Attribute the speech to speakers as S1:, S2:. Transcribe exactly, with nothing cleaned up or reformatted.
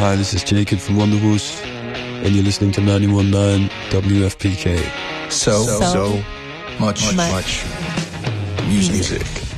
S1: Hi, this is Jacob from Wonderwoost, and you're listening to ninety-one point nine W F P K.
S2: So, so,
S3: So
S2: much,
S3: much
S2: much music. music.